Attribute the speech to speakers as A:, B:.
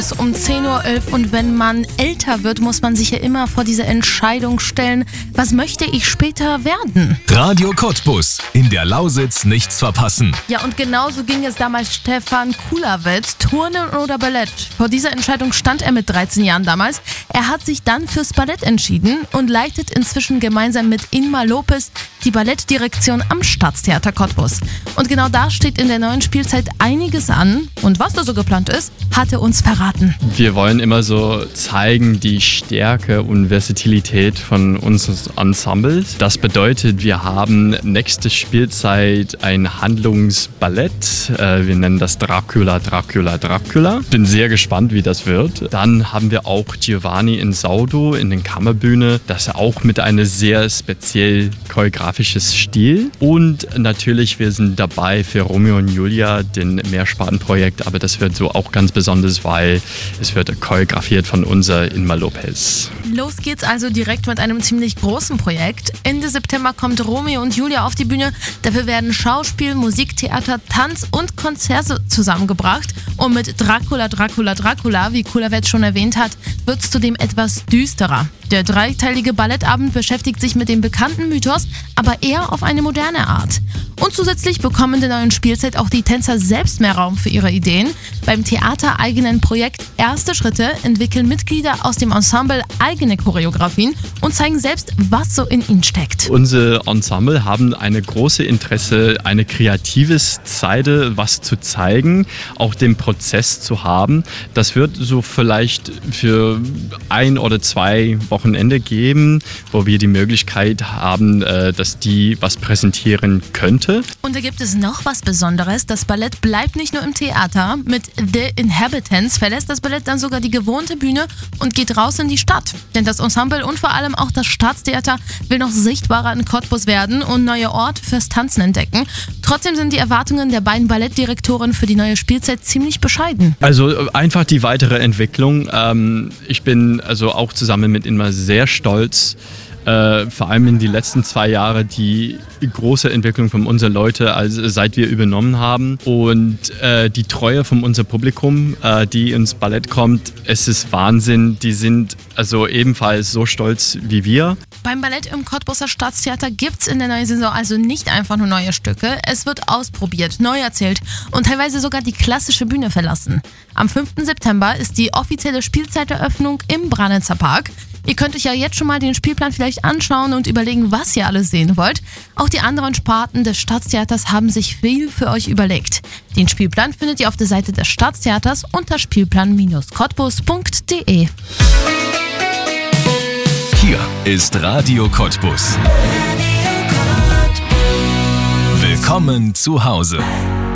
A: Um 10:11 Uhr, und wenn man älter wird, muss man sich ja immer vor diese Entscheidung stellen, was möchte ich später werden?
B: Radio Cottbus, in der Lausitz nichts verpassen.
A: Ja, und genauso ging es damals Stefan Kulawitz, Turnen oder Ballett. Vor dieser Entscheidung stand er mit 13 Jahren damals. Er hat sich dann fürs Ballett entschieden und leitet inzwischen gemeinsam mit Inma Lopez die Ballettdirektion am Staatstheater Cottbus. Und genau da steht in der neuen Spielzeit einiges an. Und was da so geplant ist, hat er uns verraten.
C: Wir wollen immer so zeigen die Stärke und Versatilität von unseres Ensembles. Das bedeutet, wir haben nächste Spielzeit ein Handlungsballett. Wir nennen das Dracula. Bin sehr gespannt, wie das wird. Dann haben wir auch Giovanni Insaudo in der Kammerbühne. Das ist auch mit einem sehr speziell choreografisches Stil. Und natürlich, wir sind dabei für Romeo und Julia, den Mehrspartenprojekt. Aber das wird so auch ganz besonders, weil es wird choreografiert von unserer Inma Lopez.
A: Los geht's also direkt mit einem ziemlich großen Projekt. Ende September kommt Romeo und Julia auf die Bühne. Dafür werden Schauspiel, Musik, Theater, Tanz und Konzerte zusammengebracht. Und mit Dracula, wie Kulawitz schon erwähnt hat, wird's zudem etwas düsterer. Der dreiteilige Ballettabend beschäftigt sich mit dem bekannten Mythos, aber eher auf eine moderne Art. Und zusätzlich bekommen in der neuen Spielzeit auch die Tänzer selbst mehr Raum für ihre Ideen. Beim theatereigenen Projekt Erste Schritte entwickeln Mitglieder aus dem Ensemble eigene Choreografien und zeigen selbst, was so in ihnen steckt.
C: Unser Ensemble haben eine große Interesse, eine kreative Seite, was zu zeigen, auch den Prozess zu haben. Das wird so vielleicht für 1 oder 2 Wochenende geben, wo wir die Möglichkeit haben, dass die was präsentieren könnte.
A: Und da gibt es noch was Besonderes. Das Ballett bleibt nicht nur im Theater. Mit The Inhabitants verlässt das Ballett dann sogar die gewohnte Bühne und geht raus in die Stadt. Denn das Ensemble und vor allem auch das Staatstheater will noch sichtbarer in Cottbus werden und neue Orte fürs Tanzen entdecken. Trotzdem sind die Erwartungen der beiden Ballettdirektoren für die neue Spielzeit ziemlich bescheiden.
C: Also einfach die weitere Entwicklung. Ich bin also auch zusammen mit Inma sehr stolz, vor allem in die letzten 2 Jahre die große Entwicklung von unseren Leuten, also seit wir übernommen haben, und die Treue von unserem Publikum, die ins Ballett kommt. Es ist Wahnsinn. Die sind also ebenfalls so stolz wie wir.
A: Beim Ballett im Cottbuser Staatstheater gibt's in der neuen Saison also nicht einfach nur neue Stücke. Es wird ausprobiert, neu erzählt und teilweise sogar die klassische Bühne verlassen. Am 5. September ist die offizielle Spielzeiteröffnung im Brannitzer Park. Ihr könnt euch ja jetzt schon mal den Spielplan vielleicht anschauen und überlegen, was ihr alles sehen wollt. Auch die anderen Sparten des Staatstheaters haben sich viel für euch überlegt. Den Spielplan findet ihr auf der Seite des Staatstheaters unter spielplan-cottbus.de.
B: Hier ist Radio Cottbus. Willkommen zu Hause.